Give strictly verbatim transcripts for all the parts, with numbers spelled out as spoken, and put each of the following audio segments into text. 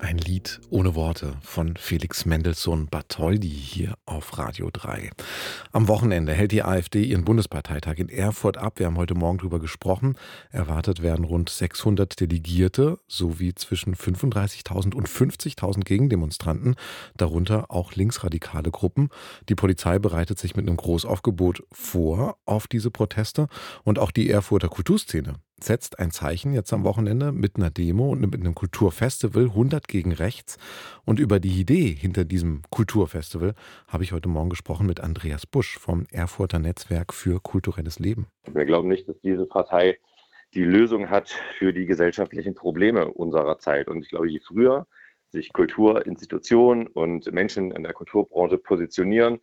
Ein Lied ohne Worte von Felix Mendelssohn Bartholdy hier auf Radio drei. Am Wochenende hält die AfD ihren Bundesparteitag in Erfurt ab. Wir haben heute Morgen darüber gesprochen. Erwartet werden rund sechshundert Delegierte sowie zwischen fünfunddreißigtausend und fünfzigtausend Gegendemonstranten, darunter auch linksradikale Gruppen. Die Polizei bereitet sich mit einem Großaufgebot vor auf diese Proteste und auch die Erfurter Kulturszene setzt ein Zeichen jetzt am Wochenende mit einer Demo und mit einem Kulturfestival, hundert gegen rechts. Und über die Idee hinter diesem Kulturfestival habe ich heute Morgen gesprochen mit Andreas Busch vom Erfurter Netzwerk für kulturelles Leben. Wir glauben nicht, dass diese Partei die Lösung hat für die gesellschaftlichen Probleme unserer Zeit. Und ich glaube, je früher sich Kulturinstitutionen und Menschen in der Kulturbranche positionieren,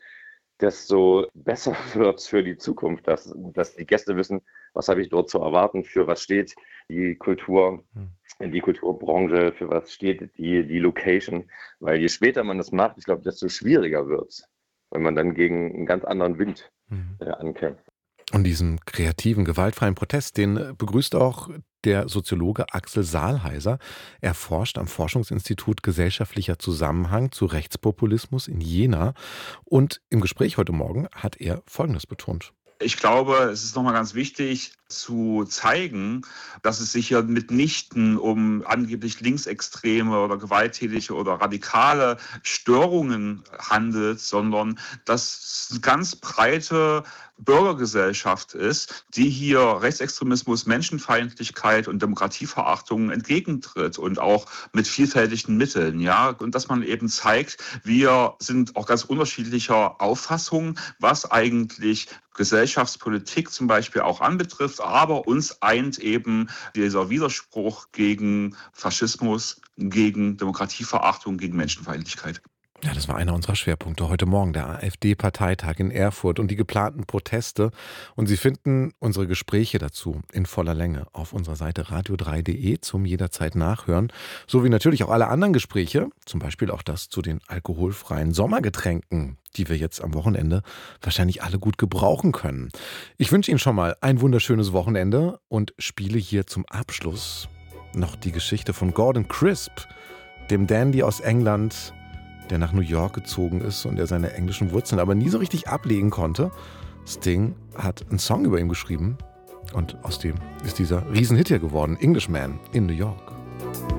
desto besser wird es für die Zukunft, dass, dass die Gäste wissen, was habe ich dort zu erwarten, für was steht die Kultur, die Kulturbranche, für was steht die, die Location. Weil je später man das macht, ich glaube, desto schwieriger wird es, wenn man dann gegen einen ganz anderen Wind äh, ankämpft. Und diesen kreativen, gewaltfreien Protest, den begrüßt auch der Soziologe Axel Saalheiser. Er forscht am Forschungsinstitut Gesellschaftlicher Zusammenhang zu Rechtspopulismus in Jena. Und im Gespräch heute Morgen hat er Folgendes betont. Ich glaube, es ist nochmal ganz wichtig zu zeigen, dass es sich hier mitnichten um angeblich linksextreme oder gewalttätige oder radikale Störungen handelt, sondern dass es eine ganz breite Bürgergesellschaft ist, die hier Rechtsextremismus, Menschenfeindlichkeit und Demokratieverachtung entgegentritt und auch mit vielfältigen Mitteln, ja, und dass man eben zeigt, wir sind auch ganz unterschiedlicher Auffassung, was eigentlich Gesellschaftspolitik zum Beispiel auch anbetrifft, aber uns eint eben dieser Widerspruch gegen Faschismus, gegen Demokratieverachtung, gegen Menschenfeindlichkeit. Ja, das war einer unserer Schwerpunkte heute Morgen, der AfD-Parteitag in Erfurt und die geplanten Proteste. Und Sie finden unsere Gespräche dazu in voller Länge auf unserer Seite radio drei punkt de zum jederzeit nachhören. Sowie natürlich auch alle anderen Gespräche, zum Beispiel auch das zu den alkoholfreien Sommergetränken, die wir jetzt am Wochenende wahrscheinlich alle gut gebrauchen können. Ich wünsche Ihnen schon mal ein wunderschönes Wochenende und spiele hier zum Abschluss noch die Geschichte von Gordon Crisp, dem Dandy aus England, der nach New York gezogen ist und der seine englischen Wurzeln aber nie so richtig ablegen konnte. Sting hat einen Song über ihn geschrieben und aus dem ist dieser Riesenhit hier geworden, Englishman in New York.